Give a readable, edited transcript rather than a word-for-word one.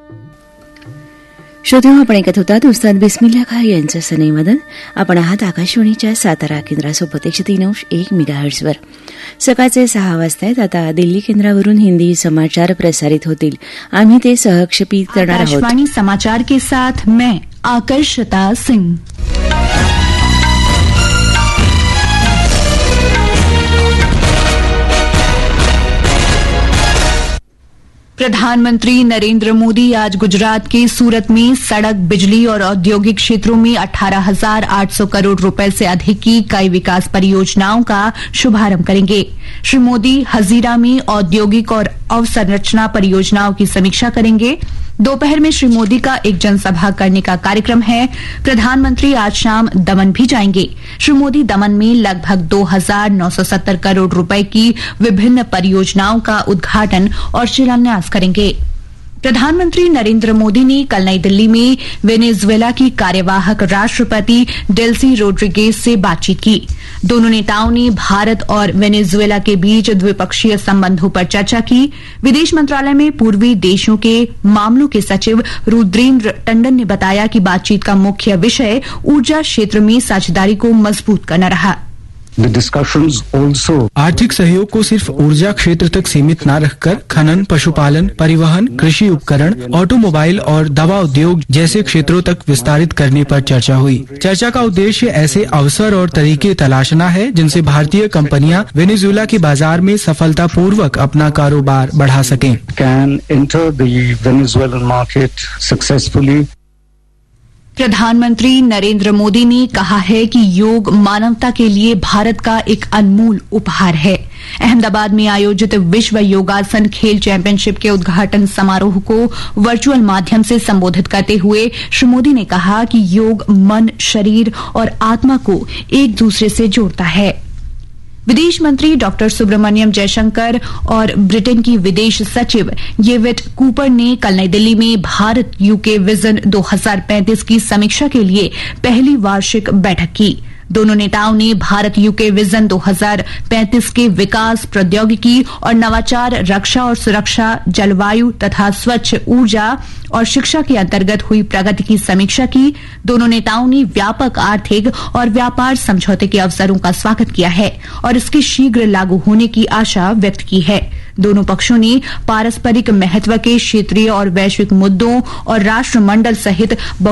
श्रोत्यांनो, आपण ऐकत होतात उस्ताद बिस्मिल्ला खान यांचं सनईमदन. आपण आहात आकाशवाणीच्या सातारा केंद्रासोबत 103.1 मेगाहर्ट्झवर. सकाळचे 6 वाजता आहेत. आता दिल्ली केंद्रावरून हिंदी समाचार प्रसारित होतील. आम्ही ते सहक्षेपित करणार आहोत. आकाशवाणी समाचार के साथ मैं आकर्षता सिंह. प्रधानमंत्री नरेंद्र मोदी आज गुजरात के सूरत में सड़क, बिजली और औद्योगिक क्षेत्रों में 18,800 करोड़ रुपए से अधिक की कई विकास परियोजनाओं का शुभारंभ करेंगे. श्री मोदी हजीरा में औद्योगिक और अवसंरचना परियोजनाओं की समीक्षा करेंगे. दोपहर में श्री मोदी का एक जनसभा करने का कार्यक्रम है. प्रधानमंत्री आज शाम दमन भी जाएंगे. श्री मोदी दमन में लगभग 2,970 करोड़ रुपए की विभिन्न परियोजनाओं का उद्घाटन और शिलान्यास करेंगे. प्रधानमंत्री नरेंद्र मोदी ने कल नई दिल्ली में वेनेजुएला की कार्यवाहक राष्ट्रपति डेल्सी रोड्रिगेज से बातचीत की. दोनों नेताओं ने भारत और वेनेजुएला के बीच द्विपक्षीय संबंधों पर चर्चा की. विदेश मंत्रालय में पूर्वी देशों के मामलों के सचिव रुद्रेंद्र टंडन ने बताया कि बातचीत का मुख्य विषय ऊर्जा क्षेत्र में साझेदारी को मजबूत करना रहा. आर्थिक सहयोग को सिर्फ ऊर्जा क्षेत्र तक सीमित न रखकर खनन, पशुपालन, परिवहन, कृषि उपकरण, ऑटोमोबाइल और दवा उद्योग जैसे क्षेत्रों तक विस्तारित करने पर चर्चा हुई. चर्चा का उद्देश्य ऐसे अवसर और तरीके तलाशना है जिनसे भारतीय कंपनियां वेनेजुएला के बाजार में सफलतापूर्वक अपना कारोबार बढ़ा सकें. प्रधानमंत्री नरेंद्र मोदी ने कहा है कि योग मानवता के लिए भारत का एक अनमोल उपहार है. अहमदाबाद में आयोजित विश्व योगासन खेल चैंपियनशिप के उद्घाटन समारोह को वर्चुअल माध्यम से संबोधित करते हुए श्री मोदी ने कहा कि योग मन, शरीर और आत्मा को एक दूसरे से जोड़ता है. विदेश मंत्री डॉक्टर सुब्रमण्यम जयशंकर और ब्रिटेन की विदेश सचिव येवेट कूपर ने कल नई दिल्ली में भारत यूके विजन 2035 की समीक्षा के लिए पहली वार्षिक बैठक की. दोनों नेताओं ने भारत यूके विजन 2035 के विकास, प्रौद्योगिकी और नवाचार, रक्षा और सुरक्षा, जलवायु तथा स्वच्छ ऊर्जा और शिक्षा के अंतर्गत हुई प्रगति की समीक्षा की. दोनों नेताओं ने व्यापक आर्थिक और व्यापार समझौते के अवसरों का स्वागत किया है और इसके शीघ्र लागू होने की आशा व्यक्त की है. दोनों पक्षों ने पारस्परिक महत्व के क्षेत्रीय और वैश्विक मुद्दों और राष्ट्रमंडल सहित